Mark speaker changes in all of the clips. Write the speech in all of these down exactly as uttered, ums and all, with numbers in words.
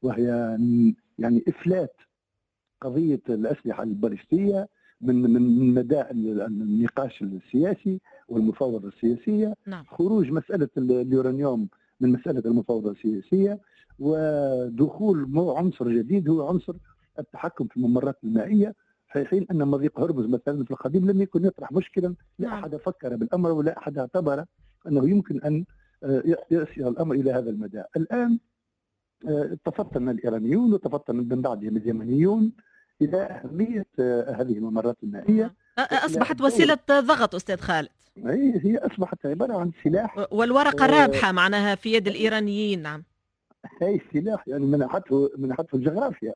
Speaker 1: وهي يعني إفلات قضية الأسلحة البالستية من من مدى النقاش السياسي والمفاوضة السياسية.
Speaker 2: نعم.
Speaker 1: خروج مسألة اليورانيوم من مسألة المفاوضة السياسية، ودخول عنصر جديد هو عنصر التحكم في الممرات المائية، في حين أن مضيق هرمز مثلا في القديم لم يكن يطرح مشكلا، لا
Speaker 2: نعم.
Speaker 1: أحد فكر بالأمر ولا أحد اعتبر أنه يمكن أن يصل الأمر إلى هذا المدى. الآن تفطن الإيرانيون وتفطن من بعدهم اليمنيون إلى أهمية هذه الممرات المائية.
Speaker 2: أصبحت وسيلة ضغط أستاذ خالد.
Speaker 1: هي هي أصبحت عبارة عن سلاح،
Speaker 2: والورقة الرابحة معناها في يد الإيرانيين. نعم.
Speaker 1: هاي السلاح يعني منحته منحته الجغرافيا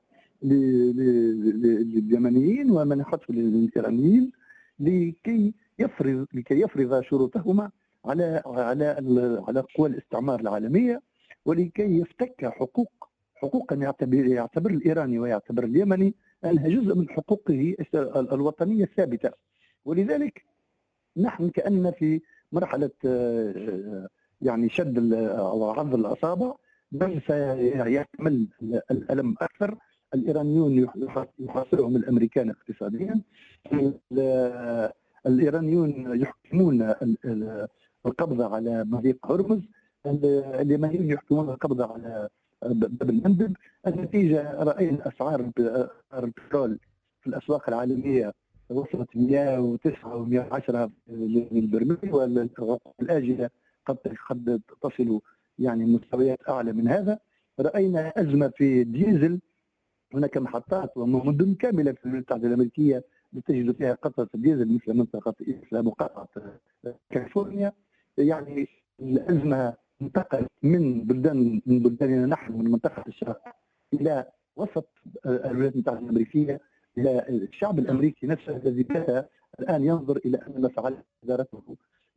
Speaker 1: لليمنيين ومنحته للإيرانيين لكي يفرض لكي يفرض شروطهما على على على قوى الاستعمار العالمية، ولكي يفتك حقوق حقوقا يعتبر يعتبر الإيراني ويعتبر اليمني أنها جزء من حقوقه الوطنية الثابتة. ولذلك نحن كأننا في مرحلة يعني شد أو عض الأصابع، من سيحتمل الألم أكثر. الإيرانيون يحاصرهم الأمريكان اقتصاديا، الإيرانيون يحكمون القبضة على مضيق هرمز، اليمنيون يحكمون القبضة على باب المندب. النتيجة رأينا أسعار البترول في الأسواق العالمية وصلت مئة وتسعة ومئة وعشرة للبرميل، والآجلة قد قد تصل يعني مستويات أعلى من هذا. رأينا أزمة في الديزل، هناك محطات ومدن كاملة في الولايات المتحدة الأمريكية تجد فيها قطرة الديزل مثل منطقة مثل مقاطعة كاليفورنيا. يعني الأزمة انتقلت من بلدان من بلداننا نحن من منطقة الشرق إلى وسط الولايات المتحدة الأمريكية، إلى الشعب الأمريكي نفسه الذي بات الآن ينظر إلى أن ما فعله إدارته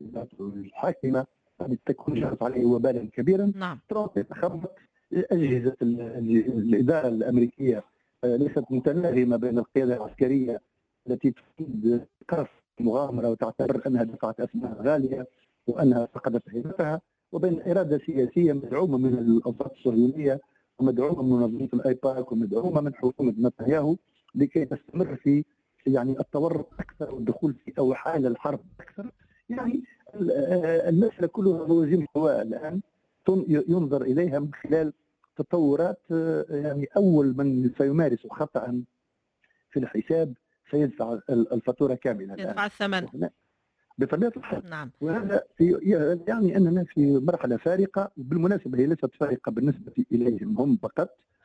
Speaker 1: الحاكمة قد تكون جرت عليه وبالا كبيرا.
Speaker 2: نعم.
Speaker 1: ترامب يتخبط، أجهزة الإدارة الأمريكية ليست متناغمة بين القيادة العسكرية التي تريد قصف المغامرة وتعتبر أنها دفعت أثمان غالية وأنها فقدت هيبتها، وبين إرادة سياسية مدعومة من الأوساط الصهيونية ومدعومة من منظمة الأيباك ومدعومة من حكومة نتنياهو لكي تستمر في يعني التورط أكثر والدخول في أوحال الحرب أكثر. يعني المسألة كلها موازين قوى الآن ينظر إليها من خلال تطورات. يعني أول من سيمارس خطأ في الحساب سيدفع الفاتورة كاملة،
Speaker 2: يدفع الثمن
Speaker 1: بطبيعة الحال.
Speaker 2: نعم.
Speaker 1: وهذا يعني أننا في مرحلة فارقة. بالمناسبة هي ليست فارقة بالنسبة إليهم هم فقط،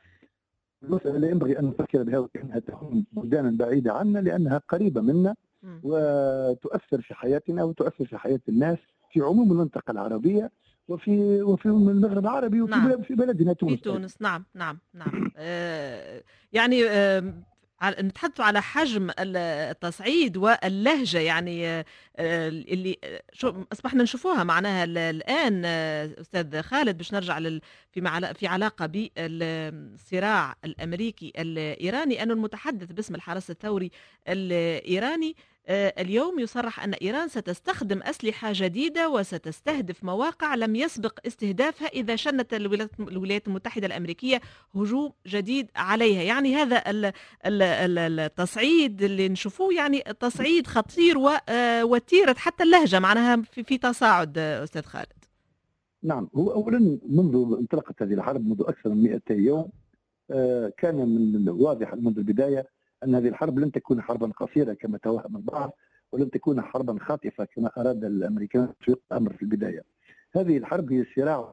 Speaker 1: المسألة لا ينبغي أن نفكر بها وكأنها تهم بلدانا بعيدة عنا، لأنها قريبة منا وتؤثر في حياتنا وتؤثر في حياة الناس في عموم المنطقة العربية وفي وفي المغرب العربي وفي
Speaker 2: نعم.
Speaker 1: في بلدنا تونس.
Speaker 2: في تونس. نعم نعم نعم. آه يعني آه نتحدث على حجم التصعيد واللهجة يعني آه اللي شو أصبحنا نشوفوها معناها الآن. أستاذ خالد باش نرجع لل في في علاقة بالصراع الأمريكي الإيراني، أنه المتحدث باسم الحرس الثوري الإيراني اليوم يصرح أن إيران ستستخدم أسلحة جديدة وستستهدف مواقع لم يسبق استهدافها إذا شنت الولايات المتحدة الأمريكية هجوم جديد عليها. يعني هذا التصعيد اللي نشوفوه يعني تصعيد خطير ووتيرة حتى اللهجة معناها في تصاعد. أستاذ خالد.
Speaker 1: نعم، هو أولا منذ انطلقت هذه الحرب منذ أكثر من مئتي يوم كان من الواضح منذ البداية أن هذه الحرب لن تكون حربا قصيرة كما توهم البعض، ولن تكون حربا خاطفة كما أراد الأمريكان في الأمر في البداية. هذه الحرب هي صراع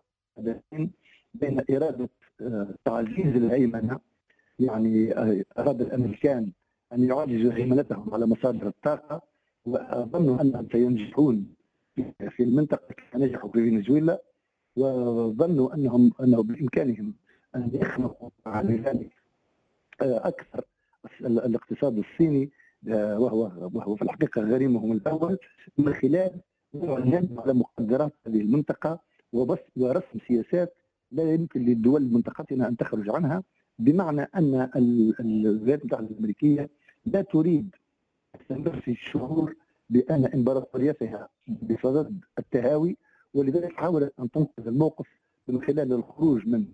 Speaker 1: بين إرادة تعزيز الهيمنة، يعني أراد الأمريكان أن يعززوا هيمنتهم على مصادر الطاقة، وظنوا أنهم سينجحون في المنطقة كما نجحوا في فنزويلا، وظنوا أنهم أنه بإمكانهم أن يخنقوا على ذلك أكثر الاقتصاد الصيني، وهو وهو في الحقيقة غريمهم الأول، من خلال العمل على مقدرات هذه المنطقة وبس ورسم سياسات لا يمكن للدول منطقتنا أن تخرج عنها. بمعنى أن الولايات المتحدة الأمريكية لا تريد تستمر في الشعور بأن إمبراطوريتها بصدد التهاوي، ولذلك حاولت أن تنقذ الموقف من خلال الخروج من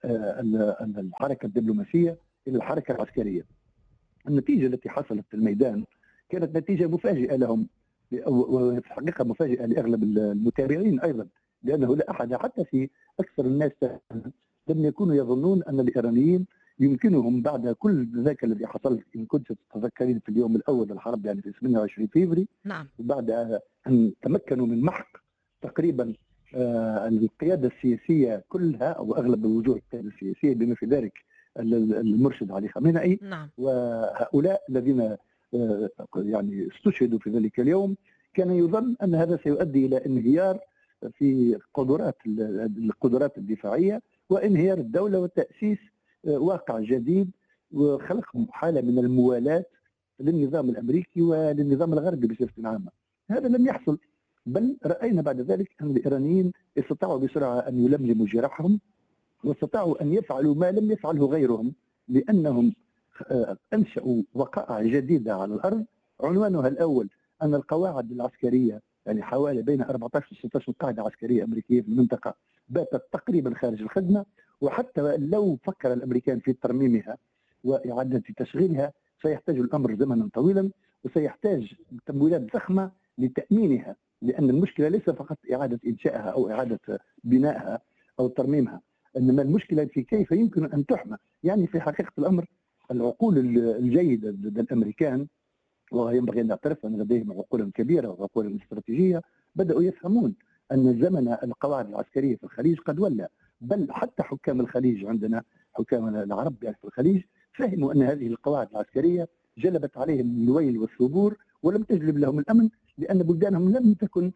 Speaker 1: الحركه الدبلوماسيه الى الحركه العسكريه. النتيجه التي حصلت في الميدان كانت نتيجه مفاجئه لهم، وفي الحقيقه مفاجئه لاغلب المتابعين ايضا، لانه لا احد حتى في اكثر الناس لم يكونوا يظنون ان الايرانيين يمكنهم بعد كل ذاك الذي حصل، ان كنت تتذكرين في اليوم الاول للحرب يعني في ثمانية وعشرين فبراير،
Speaker 2: نعم.
Speaker 1: وبعد ان تمكنوا من محق تقريبا آه القياده السياسيه كلها او اغلب وجوه القياده السياسيه بما في ذلك المرشد علي خامنئي،
Speaker 2: نعم.
Speaker 1: وهؤلاء الذين آه يعني استشهدوا في ذلك اليوم كان يظن ان هذا سيؤدي الى انهيار في قدرات القدرات الدفاعيه وانهيار الدوله وتاسيس واقع جديد وخلق حاله من الموالاه للنظام الامريكي وللنظام الغربي بصفه عامه. هذا لم يحصل، بل راينا بعد ذلك ان الايرانيين استطاعوا بسرعه ان يلملموا جراحهم واستطاعوا ان يفعلوا ما لم يفعله غيرهم، لانهم انشأوا وقائع جديده على الارض. عنوانها الاول ان القواعد العسكريه يعني حوالي بين أربعة عشر و ستة عشر قاعده عسكريه امريكيه في المنطقه باتت تقريبا خارج الخدمه، وحتى لو فكر الامريكان في ترميمها واعاده تشغيلها سيحتاج الامر زمنا طويلا وسيحتاج تمويلات ضخمه لتامينها، لان المشكله ليس فقط اعاده انشائها او اعاده بنائها او ترميمها، انما المشكله في كيف يمكن ان تحمى. يعني في حقيقه الامر العقول الجيده لدى الامريكان، وينبغي ان نعترف ان لديهم عقول كبيره وعقول استراتيجيه، بداوا يفهمون ان زمن القواعد العسكريه في الخليج قد ولى، بل حتى حكام الخليج عندنا حكام العرب يعني في الخليج فهموا ان هذه القواعد العسكريه جلبت عليهم الويل والثبور ولم تجلب لهم الامن، لان بلدانهم لم تكن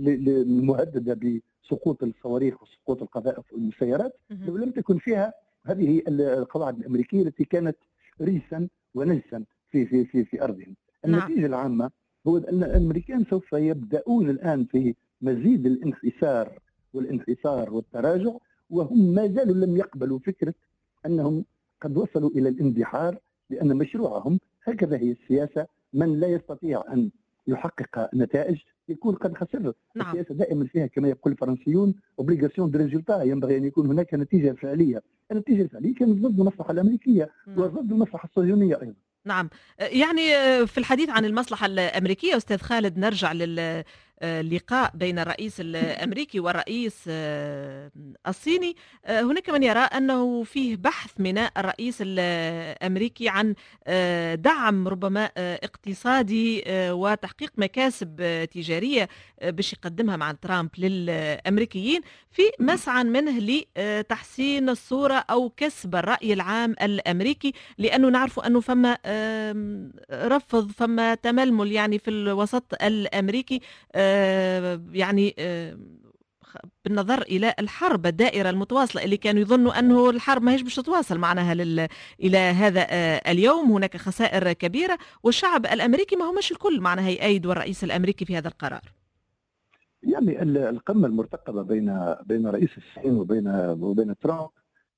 Speaker 1: مهدده بسقوط الصواريخ وسقوط القذائف والمسيرات، ولم تكن فيها هذه القواعد الامريكيه التي كانت ريسا ونجسا في في في في ارضهم. النتيجه العامه هو ان الامريكان سوف يبداون الان في مزيد الانحسار والانحسار والتراجع، وهم ما زالوا لم يقبلوا فكره انهم قد وصلوا الى الاندحار، لان مشروعهم هكذا هي السياسه، من لا يستطيع ان يحقق نتائج يكون قد خسر.
Speaker 2: نعم.
Speaker 1: السياسه دائما فيها كما يقول الفرنسيون اوبليغاسيون دو ريزولتا، ينبغي ان يكون هناك نتيجه فعليه. النتيجه الفعليه كانت ضد المصلحه الامريكيه
Speaker 2: نعم.
Speaker 1: وضد المصلحه الصهيونيه ايضا.
Speaker 2: نعم. يعني في الحديث عن المصلحة الأمريكية أستاذ خالد، نرجع للقاء بين الرئيس الأمريكي والرئيس الصيني. هناك من يرى أنه فيه بحث من الرئيس الأمريكي عن دعم ربما اقتصادي وتحقيق مكاسب تجارية باش يقدمها مع ترامب للأمريكيين في مسعى منه لتحسين الصورة أو كسب الرأي العام الأمريكي، لأنه نعرف أنه فما رفض فما تململ يعني في الوسط الأمريكي، يعني بالنظر إلى الحرب الدائرة المتواصلة اللي كانوا يظنوا أنه الحرب ما هيش باش تتواصل معناها لل... إلى هذا اليوم. هناك خسائر كبيرة والشعب الأمريكي ما همش الكل معناها يأيدوا الرئيس الأمريكي في هذا القرار.
Speaker 1: يعني القمة المرتقبة بين بين رئيس الصين وبين وبين ترامب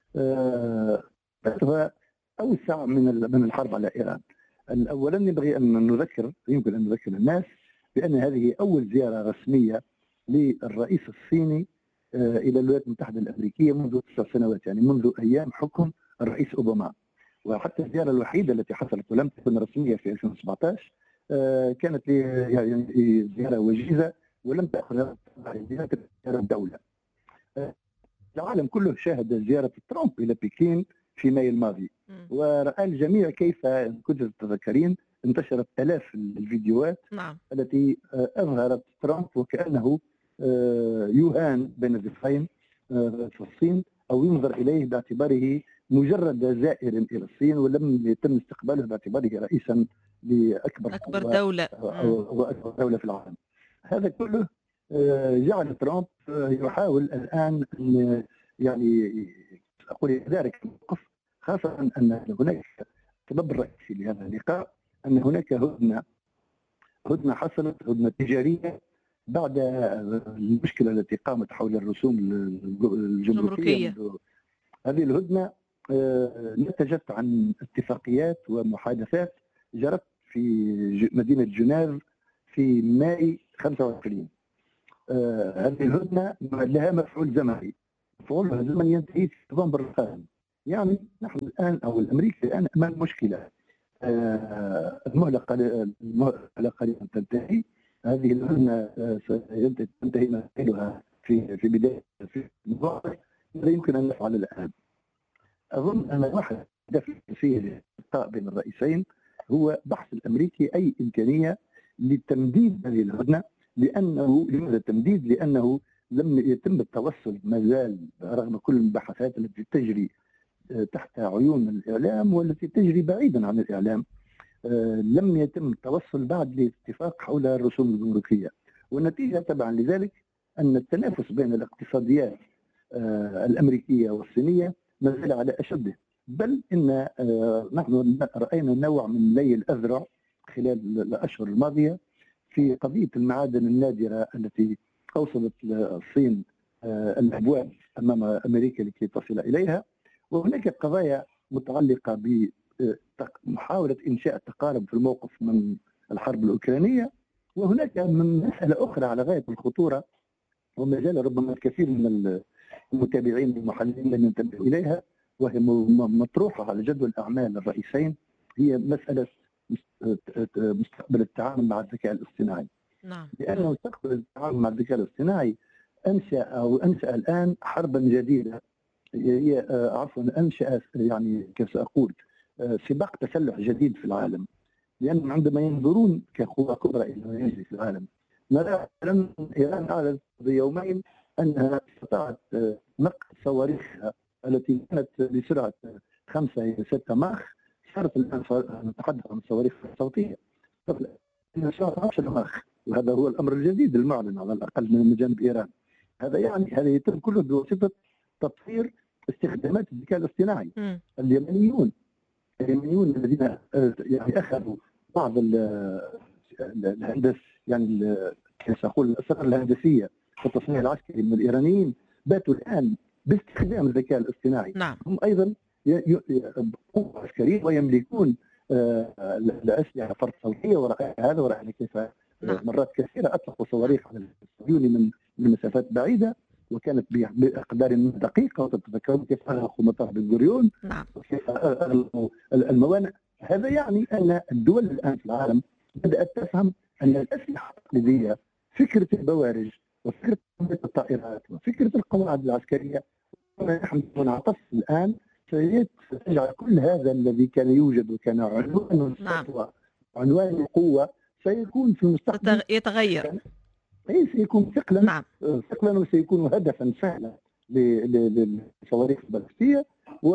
Speaker 1: آه أوسع من من الحرب على إيران. أولا ينبغي أن نذكر يمكن أن نذكر الناس بأن هذه أول زيارة رسمية للرئيس الصيني إلى الولايات المتحدة الأمريكية منذ تسع سنوات، يعني منذ أيام حكم الرئيس أوباما. وحتى الزيارة الوحيدة التي حصلت ولم تكن رسمية في ألفين وسبعة عشر كانت يعني زيارة وجيزة ولم تأخذ زيارة الدولة. العالم كله شاهد زيارة ترامب إلى بكين في مايو الماضي، ورأى الجميع كيف إن كنت تتذكرين انتشرت آلاف الفيديوهات
Speaker 2: نعم.
Speaker 1: التي أظهرت ترامب وكأنه يهان بين الضفين في الصين أو ينظر إليه باعتباره مجرد زائر إلى الصين، ولم يتم استقباله باعتباره رئيسا لأكبر
Speaker 2: أكبر دولة
Speaker 1: أو أكبر دولة في العالم. هذا كله جعل ترامب يحاول الآن أن يعني أقول يدارك الموقف، خاصة أن هناك السبب الرئيسي لهذا اللقاء أن هناك هدنة هدنة حصلت، هدنة تجارية بعد المشكلة التي قامت حول الرسوم الجمركية. هذه الهدنة نتجت عن اتفاقيات ومحادثات جرت في مدينة جنيف في ماي خمسة وعشرين. هذه الهدنة لها مفعول زمني، فعل الزمن ينتهي في نوفمبر القادم. يعني نحن الان او الامريكي الان امام مشكله. آه، المهله قليلا المهله قليلا تنتهي. هذه الهدنه آه، ستنتهي مآلها في في بدايه في نوفمبر. ماذا يمكن ان نفعل الان؟ اظن ان واحد دفع فيه اللقاء بين الرئيسين هو بحث الامريكي اي امكانيه لتمديد هذه الهدنه، لانه لماذا تمديد؟ لانه لم يتم التوصل ما زال رغم كل المباحثات التي تجري تحت عيون الاعلام والتي تجري بعيدا عن الاعلام، لم يتم التوصل بعد لاتفاق حول الرسوم الجمركيه، والنتيجه تبعا لذلك ان التنافس بين الاقتصاديات الامريكيه والصينيه ما زال على اشده، بل ان نحن راينا نوع من الليل الازرق خلال الاشهر الماضيه في قضيه المعادن النادره التي اوصلت الصين الابواب امام امريكا لكي تصل اليها. وهناك قضايا متعلقه بمحاوله انشاء تقارب في الموقف من الحرب الاوكرانيه، وهناك من مساله اخرى على غايه الخطوره وما زال ربما الكثير من المتابعين المحللين لم ينتبهوا اليها، وهي مطروحه على جدول اعمال الرئيسين، هي مساله مستقبل التعامل مع الذكاء الاصطناعي.
Speaker 2: نعم.
Speaker 1: لأن مستقبل التعامل مع الذكاء الاصطناعي أنشأ أو أنشأ الآن حربا جديدة، هي عفوا أنشأ يعني كيف سأقول سباق تسلح جديد في العالم، لأن عندما ينظرون كقوة كبرى إلى ما يجري في العالم نرى أن إيران أعلنت بيومين أنها استطاعت نقل صواريخها التي كانت بسرعة خمسة إلى ستة ماخ، صارت الآن نتحدث عن الصواريخ الصوتية سرعة عشرة ماخ، وهذا هو الأمر الجديد المعلن على الأقل من جانب إيران. هذا يعني هذا يتم كله بواسطة تطوير استخدامات الذكاء الاصطناعي. م. اليمنيون اليمنيون الذين يعني أخذوا بعض الهندسة يعني كيف أقول الأسرار الهندسية في التصنيع العسكري من الإيرانيين باتوا الآن باستخدام الذكاء الاصطناعي.
Speaker 2: نعم.
Speaker 1: هم أيضا قوة عسكرية ويملكون الأسلحة فرد صوتية، ورأينا هذا ورأينا كيف نعم. مرات كثيرة أطلقوا صواريخ على الصهيوني من من مسافات بعيدة وكانت بأقدار دقيقة، وتتذكرون كيف أغلقوا مطار بن غوريون.
Speaker 2: نعم.
Speaker 1: وكيف أغلقوا الموانئ. هذا يعني أن الدول الآن في العالم بدأت تفهم أن الأسلحة التقليدية، فكرة البوارج وفكرة الطائرات وفكرة القواعد العسكرية نحن نعتص الآن ستجعل كل هذا الذي كان يوجد وكان عنوان السطوة عنوان القوة سيكون في المستقبل
Speaker 2: يتغير.
Speaker 1: اي سيكون ثقلا.
Speaker 2: نعم.
Speaker 1: ثقلا وسيكون هدفا سهلا للصواريخ البالستية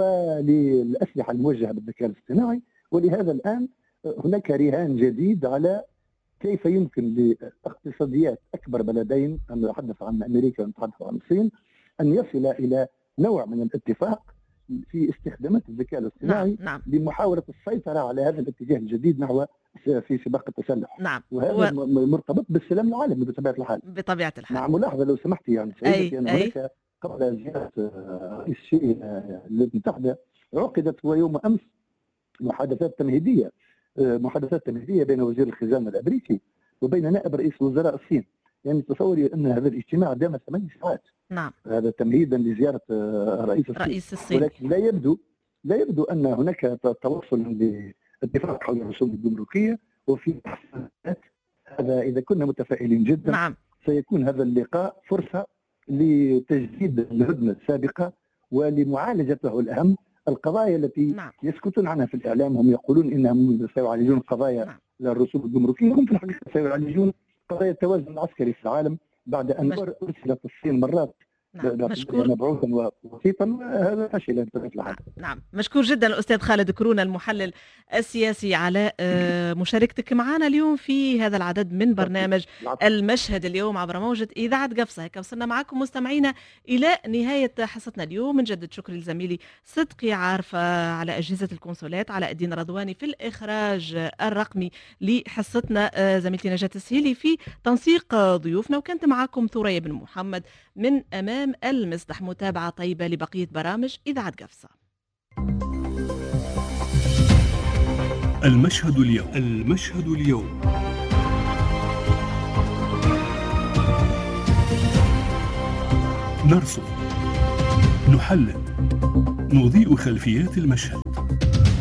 Speaker 1: وللأسلحة الموجهة بالذكاء الاصطناعي. ولهذا الآن هناك رهان جديد على كيف يمكن لاقتصاديات أكبر بلدين، أنا أتحدث عن أمريكا ونتحدث عن الصين، أن يصل إلى نوع من الاتفاق في استخدامات الذكاء الاصطناعي.
Speaker 2: نعم. نعم.
Speaker 1: لمحاولة السيطرة على هذا الاتجاه الجديد نحو في سباق التسلح.
Speaker 2: نعم.
Speaker 1: وهذا و... مرتبط بالسلام العالمي بطبيعة الحال.
Speaker 2: بطبيعة الحال.
Speaker 1: مع ملاحظة لو سمحتي يعني
Speaker 2: سيدتي
Speaker 1: أن هناك قبل زيارة رئيس الشيء الولايات المتحدة عقدت ويوم أمس محادثات تمهيدية محادثات تمهيدية بين وزير الخزانة الأمريكي وبين نائب رئيس وزراء الصين. يعني تصوري أن هذا الاجتماع دام ثمان ساعات.
Speaker 2: نعم.
Speaker 1: هذا تمهيدا لزيارة رئيس الصين.
Speaker 2: رئيس الصين.
Speaker 1: ولكن لا يبدو لا يبدو أن هناك توصل لاتفاق حول الرسوم الجمركية وفي تحسينات. هذا إذا كنا متفائلين جدا.
Speaker 2: نعم.
Speaker 1: سيكون هذا اللقاء فرصة لتجديد الهدنة السابقة ولمعالجة الأهم القضايا التي
Speaker 2: نعم.
Speaker 1: يسكتون عنها في الإعلام. هم يقولون إنهم سيعالجون قضايا نعم. الرسوم الجمركية، هم في الحقيقة سيعالجون قضايا التوازن العسكري في العالم بعد أن مش... أرسلت الصين مرات
Speaker 2: نعم. مشكور
Speaker 1: مبعوثا وسيطا. هذا فشل بطبيعة الحال.
Speaker 2: نعم. مشكور جدا الأستاذ خالد كرونا المحلل السياسي على مشاركتك معنا اليوم في هذا العدد من برنامج المشهد اليوم عبر موجة إذاعة قفصة. هيك وصلنا معكم مستمعينا إلى نهاية حصتنا اليوم. من جدد شكري لزميلي صدقي عارفة على أجهزة الكونسولات، على الدين رضواني في الإخراج الرقمي لحصتنا، زميلتي نجاة السهيلي في تنسيق ضيوفنا، وكانت معكم ثريا بن محمد من أمام المسرح. متابعة طيبة لبقية برامج إذاعة قفصة.
Speaker 3: المشهد اليوم. المشهد اليوم نرصد نحلل، نضيء خلفيات المشهد.